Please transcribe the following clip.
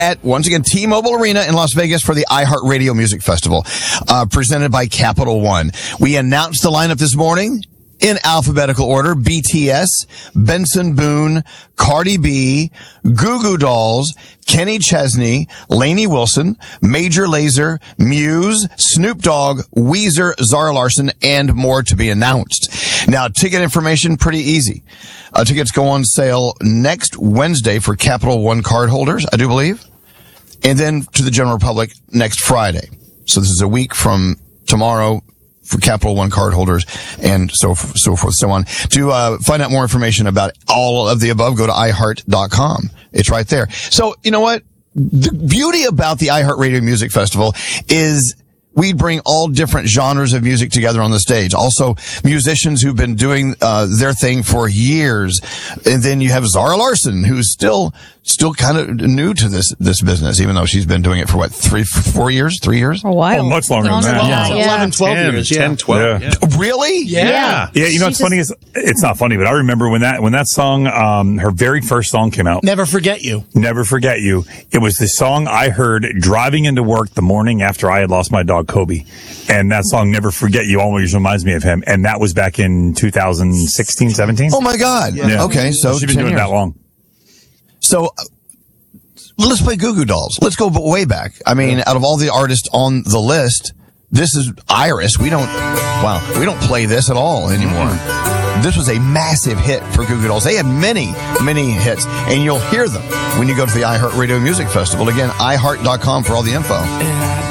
at, once again, T-Mobile Arena in Las Vegas for the iHeartRadio Music Festival, presented by Capital One. We announced the lineup this morning in alphabetical order: BTS, Benson Boone, Cardi B, Goo Goo Dolls, Kenny Chesney, Lainey Wilson, Major Lazer, Muse, Snoop Dogg, Weezer, Zara Larsson, and more to be announced. Now, ticket information, pretty easy. Tickets go on sale next Wednesday for Capital One card holders, I do believe, and then to the general public next Friday. So this is a week from tomorrow for Capital One card holders, and so forth, so on. To find out more information about all of the above, go to iHeart.com. It's right there. So, you know what? The beauty about the iHeartRadio Music Festival is we bring all different genres of music together on the stage. Also, musicians who've been doing their thing for years. And then you have Zara Larsson, who's still kind of new to this business, even though she's been doing it for what, 4 years, 3 years? A while. Oh, much longer than that. Yeah. 11, 12 years. 10, 12. Yeah. Really? Yeah. Yeah, you know what's funny is, it's not funny, but I remember when that song, her very first song came out. Never Forget You. Never Forget You. It was the song I heard driving into work the morning after I had lost my dog, Kobe. And that song, Never Forget You, always reminds me of him. And that was back in 2016, 17. Oh my God. Yeah. Okay. So she's been 10 doing years. that long. So let's play Goo Goo Dolls. Let's go way back. I mean, out of all the artists on the list, this is Iris. We don't play this at all anymore. This was a massive hit for Goo Goo Dolls. They had many, many hits, and you'll hear them when you go to the iHeartRadio Music Festival. Again, iHeart.com for all the info.